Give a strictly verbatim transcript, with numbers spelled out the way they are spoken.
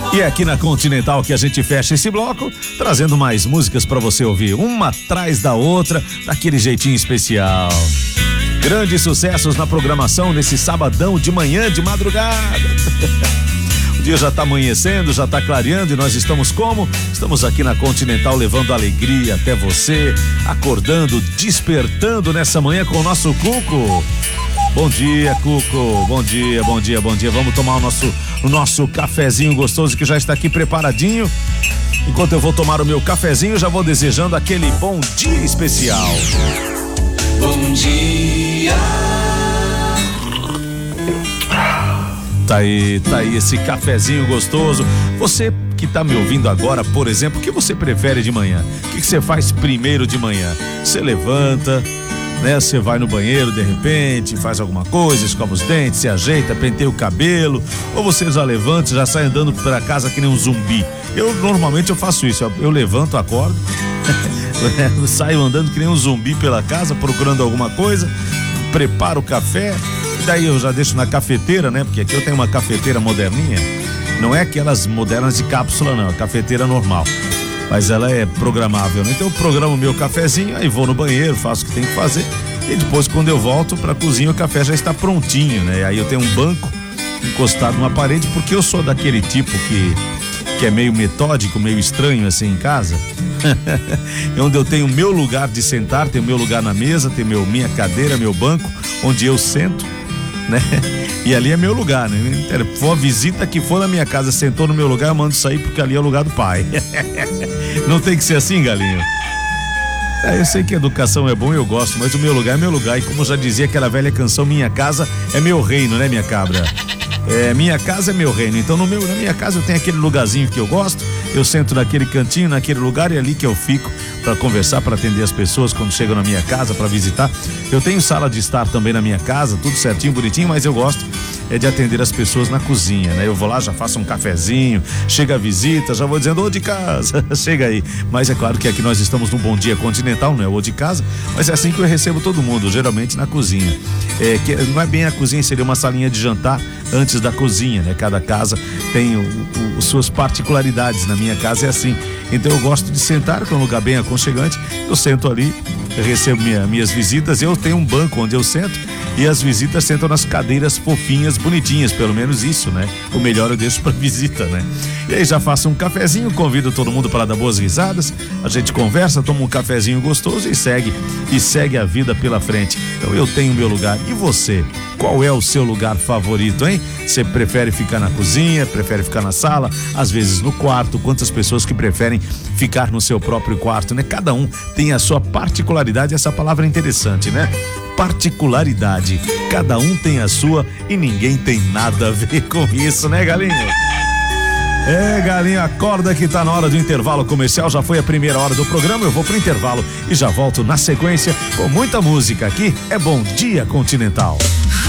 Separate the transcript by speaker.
Speaker 1: E é aqui na Continental que a gente fecha esse bloco, trazendo mais músicas pra você ouvir, uma atrás da outra, daquele jeitinho especial. Grandes sucessos na programação nesse sabadão de manhã, de madrugada. O dia já tá amanhecendo, já tá clareando e nós estamos como? Estamos aqui na Continental levando alegria até você, acordando, despertando nessa manhã com o nosso Cuco. Bom dia, Cuco. Bom dia, bom dia, bom dia. Vamos tomar o nosso, o nosso cafezinho gostoso que já está aqui preparadinho. Enquanto eu vou tomar o meu cafezinho, já vou desejando aquele bom dia especial.
Speaker 2: Bom dia.
Speaker 1: Tá aí, tá aí esse cafezinho gostoso. Você que tá me ouvindo agora, por exemplo, o que você prefere de manhã? O que, que você faz primeiro de manhã? Você levanta, né? Você vai no banheiro de repente, faz alguma coisa, escova os dentes, se ajeita, penteia o cabelo, ou você já levanta, já sai andando pra casa que nem um zumbi. Eu normalmente eu faço isso, eu, eu levanto, acordo, saio andando que nem um zumbi pela casa, procurando alguma coisa, preparo o café, daí eu já deixo na cafeteira, né? Porque aqui eu tenho uma cafeteira moderninha, não é aquelas modernas de cápsula não, é cafeteira normal. Mas ela é programável, né? Então eu programo o meu cafezinho, aí vou no banheiro, faço o que tem que fazer e depois quando eu volto pra cozinha o café já está prontinho, né? Aí eu tenho um banco encostado numa parede, porque eu sou daquele tipo que, que é meio metódico, meio estranho assim em casa. Onde eu tenho o meu lugar de sentar, tenho meu lugar na mesa, tenho meu, minha cadeira, meu banco, onde eu sento, né? E ali é meu lugar, né? Se for a visita que for na minha casa, sentou no meu lugar, eu mando sair porque ali é o lugar do pai. Não tem que ser assim, galinho? É, eu sei que educação é bom e eu gosto, mas o meu lugar é meu lugar. E como já dizia aquela velha canção, minha casa é meu reino, né, minha cabra? É, minha casa é meu reino. Então no meu, na minha casa eu tenho aquele lugarzinho que eu gosto. Eu sento naquele cantinho, naquele lugar, e é ali que eu fico para conversar, para atender as pessoas quando chegam na minha casa para visitar. Eu tenho sala de estar também na minha casa, tudo certinho, bonitinho, mas eu gosto é de atender as pessoas na cozinha, né? Eu vou lá, já faço um cafezinho, chega a visita, já vou dizendo, ô de casa, chega aí. Mas é claro que aqui nós estamos num Bom Dia Continental, não é ô de casa, mas é assim que eu recebo todo mundo, geralmente na cozinha. É, que não é bem a cozinha, seria uma salinha de jantar antes da cozinha, né? Cada casa tem o, o, suas particularidades. Na minha casa é assim. Então eu gosto de sentar, que é um lugar bem aconchegante. Eu sento ali, eu recebo minha, minhas visitas, eu tenho um banco onde eu sento e as visitas sentam nas cadeiras fofinhas, bonitinhas, pelo menos isso, né? O melhor eu deixo pra visita, né? E aí já faço um cafezinho, convido todo mundo para dar boas risadas, a gente conversa, toma um cafezinho gostoso e segue, e segue a vida pela frente. Então eu tenho meu lugar. E você? Qual é o seu lugar favorito, hein? Você prefere ficar na cozinha, prefere ficar na sala, às vezes no quarto? Quantas pessoas que preferem ficar no seu próprio quarto, né? Cada um tem a sua particularidade, essa palavra é interessante, né? Particularidade. Cada um tem a sua e ninguém tem nada a ver com isso, né, galinho? É, galinha, acorda que tá na hora do intervalo comercial, já foi a primeira hora do programa, eu vou pro intervalo e já volto na sequência com muita música. Aqui é Bom Dia Continental.